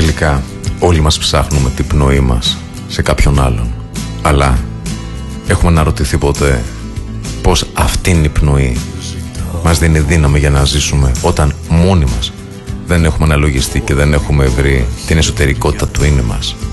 Τελικά όλοι μας ψάχνουμε την πνοή μας σε κάποιον άλλον. Αλλά έχουμε αναρωτηθεί ποτέ πως αυτήν η πνοή μας δίνει δύναμη για να ζήσουμε όταν μόνοι μας δεν έχουμε αναλογιστεί και δεν έχουμε βρει την εσωτερικότητα του είναι μας?